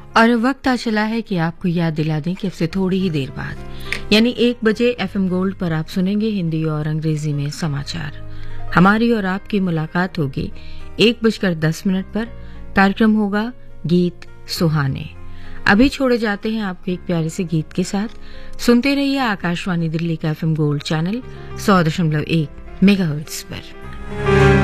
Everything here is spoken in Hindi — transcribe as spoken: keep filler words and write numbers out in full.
और वक्त आ चला है कि आपको याद दिला दें कि अब से थोड़ी ही देर बाद यानी एक बजे एफएम गोल्ड पर आप सुनेंगे हिंदी और अंग्रेजी में समाचार। हमारी और आपकी मुलाकात होगी एक बजकर दस मिनट पर। कार्यक्रम होगा गीत सुहाने। अभी छोड़े जाते हैं आपको एक प्यारे से गीत के साथ। सुनते रहिए आकाशवाणी दिल्ली का एफएम गोल्ड चैनल सौ दशमलव एक मेगाहर्ट्ज पर।